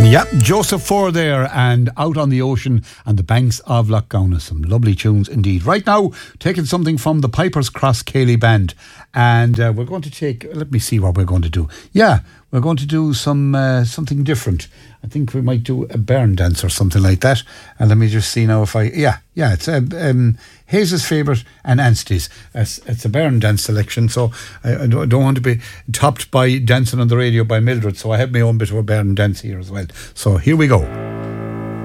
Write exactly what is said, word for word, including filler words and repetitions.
Yeah, Joseph Ford there, and Out on the Ocean and the Banks of Lough Gowna. Some lovely tunes indeed. Right now, taking something from the Pipers Cross Cayley Band, and uh, we're going to take, let me see what we're going to do. Yeah, we're going to do some uh, something different. I think we might do a burn dance or something like that. And let me just see now if I, yeah, yeah, it's uh, um, Hayes' favourite and Anstey's. It's, it's a burn dance selection, so I, I don't don't want to be topped by Dancing on the Radio by Mildred, so I have my own bit of a burn dance here as well. So here we go.